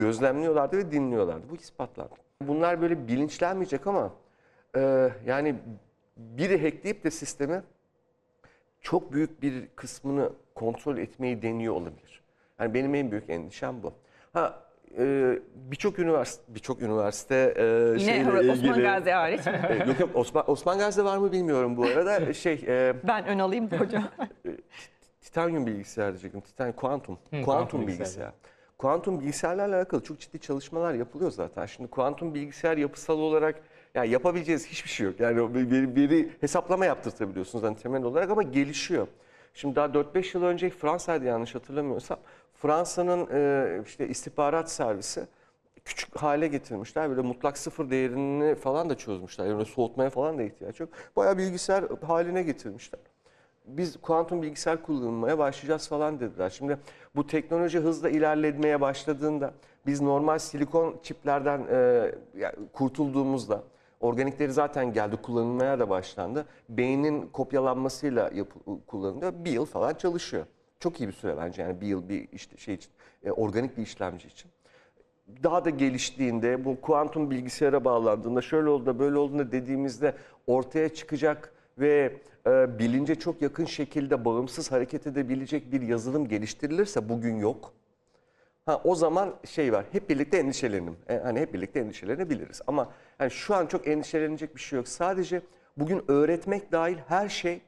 gözlemliyorlardı ve dinliyorlardı. Bu ispatlandı. Bunlar böyle bilinçlenmeyecek ama yani biri hackleyip de sistemi çok büyük bir kısmını kontrol etmeyi deniyor olabilir. Yani benim en büyük endişem bu. Birçok üniversite Yine şeyle Osman ilgili. Gazi hariç mi? Yok Osman Gazi'de var mı bilmiyorum bu arada. Ben ön alayım da hocam. Titanyum bilgisayar diyecektim. Kuantum kuantum bilgisayar. Kuantum bilgisayarlarla alakalı çok ciddi çalışmalar yapılıyor zaten. Şimdi kuantum bilgisayar yapısal olarak yani yapabileceğiniz hiçbir şey yok. Yani veri hesaplama yaptırtabiliyorsunuz hani temel olarak ama gelişiyor. Şimdi daha 4-5 yıl önce Fransa'ydı yanlış hatırlamıyorsam. Fransa'nın işte istihbarat servisi küçük hale getirmişler. Böyle mutlak sıfır değerini falan da çözmüşler. Yani soğutmaya falan da ihtiyaç yok. Bayağı bilgisayar haline getirmişler. Biz kuantum bilgisayar kullanmaya başlayacağız falan dediler. Şimdi bu teknoloji hızla ilerlemeye başladığında biz normal silikon çiplerden yani kurtulduğumuzda organikleri zaten geldi kullanılmaya da başlandı. Beynin kopyalanmasıyla kullanılıyor. Bir yıl falan çalışıyor. Çok iyi bir süre bence yani bir yıl bir işte şey için organik bir işlemci için. Daha da geliştiğinde bu kuantum bilgisayara bağlandığında şöyle oldu da böyle olduğunda dediğimizde ortaya çıkacak ve bilince çok yakın şekilde bağımsız hareket edebilecek bir yazılım geliştirilirse bugün yok. O zaman şey var. Hep birlikte endişelenelim. Hani hep birlikte endişelenebiliriz. Ama yani şu an çok endişelenecek bir şey yok. Sadece bugün öğretmek dahil her şey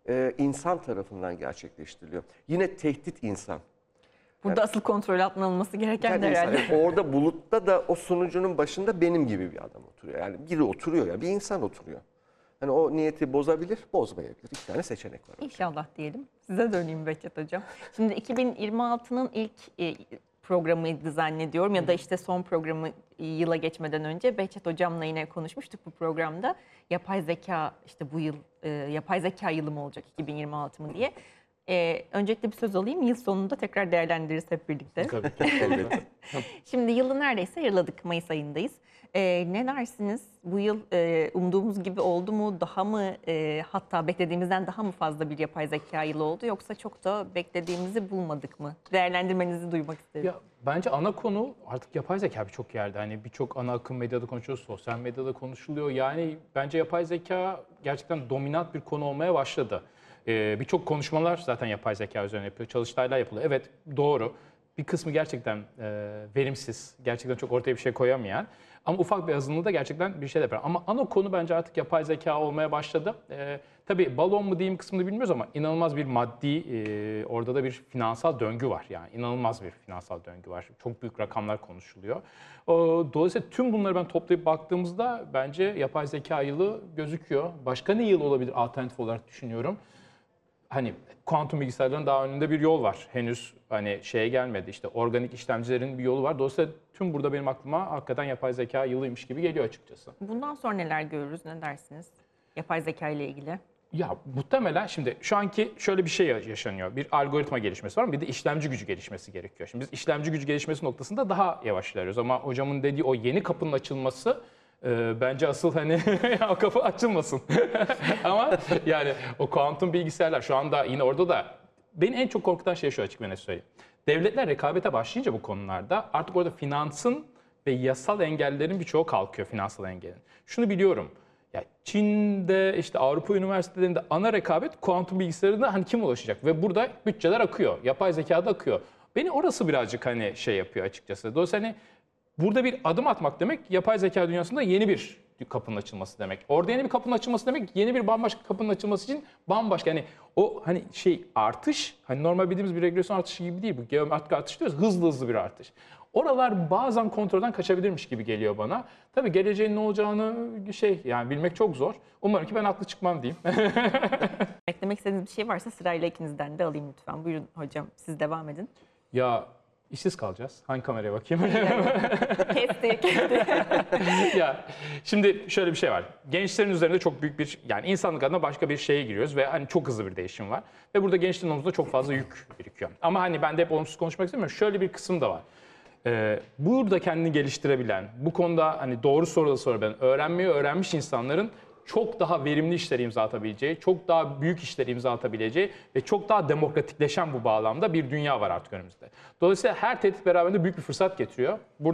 insan tarafından gerçekleştiriliyor. Yine tehdit insan. Burada asıl kontrol altına alınması gereken Yani de herhalde. insan, orada bulutta da o sunucunun başında benim gibi bir adam oturuyor. Yani biri oturuyor ya bir insan oturuyor. Hani o niyeti bozabilir, bozmayabilir. İki tane seçenek var. İnşallah diyelim. Size döneyim Behçet Hocam. Şimdi 2026'nın ilk programıydı zannediyorum ya da işte son programı yıla geçmeden önce Behçet Hocam'la yine konuşmuştuk bu programda. Yapay zeka işte bu yıl yapay zeka yılı mı olacak 2026 mı diye. Öncelikle bir söz alayım. Yıl sonunda tekrar değerlendiririz hep birlikte. Tabii. Elbette. Şimdi yılı neredeyse yarıladık. Mayıs ayındayız. Ne dersiniz? Bu yıl umduğumuz gibi oldu mu? Daha mı hatta beklediğimizden daha mı fazla bir yapay zeka yılı oldu? Yoksa çok da beklediğimizi bulmadık mı? Değerlendirmenizi duymak isterim. Ya bence ana konu artık yapay zeka birçok yerde. Hani birçok ana akım medyada konuşuyoruz, sosyal medyada konuşuluyor. Yani bence yapay zeka gerçekten dominant bir konu olmaya başladı. Birçok konuşmalar zaten yapay zeka üzerine yapıyor. Çalıştaylar yapılıyor. Evet doğru. Bir kısmı gerçekten verimsiz. Gerçekten çok ortaya bir şey koyamayan. Ama ufak bir azınlığı da gerçekten bir şey yapar. Ama ana konu bence artık yapay zeka olmaya başladı. Tabii balon mu diyeyim kısmını bilmiyoruz ama inanılmaz bir maddi, orada da bir finansal döngü var. Yani inanılmaz bir finansal döngü var. Çok büyük rakamlar konuşuluyor. Dolayısıyla tüm bunları ben toplayıp baktığımızda bence yapay zeka yılı gözüküyor. Başka ne yıl olabilir alternatif olarak düşünüyorum. Hani kuantum bilgisayarların daha önünde bir yol var. Henüz hani şeye gelmedi işte organik işlemcilerin bir yolu var. Dolayısıyla tüm burada benim aklıma hakikaten yapay zeka yılıymış gibi geliyor açıkçası. Bundan sonra neler görürüz? Ne dersiniz? Yapay zeka ile ilgili. Ya muhtemelen şimdi şu anki şöyle bir şey yaşanıyor. Bir algoritma gelişmesi var, bir de işlemci gücü gelişmesi gerekiyor. Şimdi biz işlemci gücü gelişmesi noktasında daha yavaş ilerliyoruz. Ama hocamın dediği o yeni kapının açılması bence asıl hani o kapı açılmasın. Ama yani o kuantum bilgisayarlar şu anda yine orada da beni en çok korkutan şey şu açık ve net söyleyeyim. Devletler rekabete başlayınca bu konularda artık orada finansın ve yasal engellerin birçoğu kalkıyor finansal engelin. Şunu biliyorum. Ya Çin'de işte Avrupa üniversitelerinde ana rekabet kuantum bilgisayarına hani kim ulaşacak ve burada bütçeler akıyor. Yapay zekada akıyor. Beni orası birazcık hani şey yapıyor açıkçası. Dolayısıyla hani burada bir adım atmak demek yapay zeka dünyasında yeni bir kapının açılması demek. Orada yeni bir kapının açılması demek yeni bir bambaşka kapının açılması için bambaşka hani o hani şey artış hani normal bildiğimiz bir regresyon artışı gibi değil bu geometrik artış diyoruz hızlı bir artış. Oralar bazen kontrolden kaçabilirmiş gibi geliyor bana. Tabii geleceğin ne olacağını yani bilmek çok zor. Umarım ki ben haklı çıkmam diyeyim. Eklemek istediğiniz bir şey varsa sırayla ikinizden de alayım lütfen. Buyurun hocam siz devam edin. Ya işsiz kalacağız. Hangi kameraya bakayım? Kestik. Ya şimdi şöyle bir şey var. Gençlerin üzerinde çok büyük bir yani insanlık adına başka bir şeye giriyoruz ve hani çok hızlı bir değişim var. Ve burada gençlerin omuzunda çok fazla yük birikiyor. Ama hani ben de hep olumsuz konuşmak istemiyorum. Şöyle bir kısım da var. Burada kendini geliştirebilen, bu konuda hani doğru soruları sorabilen, öğrenmeyi öğrenmiş insanların çok daha verimli işler imza atabileceği, çok daha büyük işler imza atabileceği ve çok daha demokratikleşen bu bağlamda bir dünya var artık önümüzde. Dolayısıyla her tehdit beraberinde büyük bir fırsat getiriyor. Burada